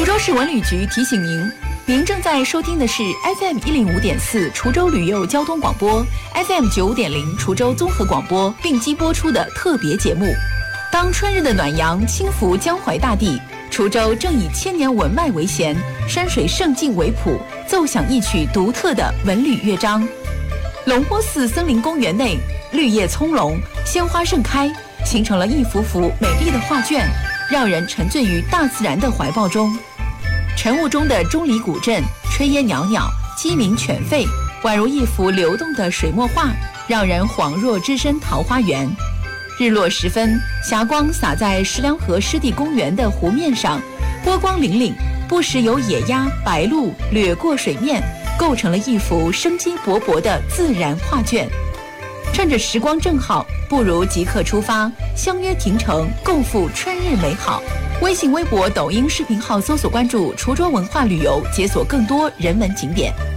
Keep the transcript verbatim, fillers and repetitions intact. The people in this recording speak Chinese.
州市文旅局提醒您，您正在收听的是 F M 一零五点四滁州旅游交通广播 ，F M 九五点零滁州综合广播并机播出的特别节目。当春日的暖阳轻拂江淮大地，滁州正以千年文脉为弦，山水胜境为谱，奏响一曲独特的文旅乐章。龙坡寺森林公园内，绿叶葱茏，鲜花盛开，形成了一幅幅美丽的画卷，让人沉醉于大自然的怀抱中。晨雾中的钟离古镇，炊烟袅袅，鸡鸣犬吠，宛如一幅流动的水墨画，让人恍若置身桃花源。日落时分，霞光洒在石梁河湿地公园的湖面上，波光粼粼，不时有野鸭、白鹭掠过水面，构成了一幅生机勃勃的自然画卷。趁着时光正好，不如即刻出发，相约亭城，共赴春日美好。微信、微博、抖音视频号搜索关注滁州文化旅游，解锁更多人文景点。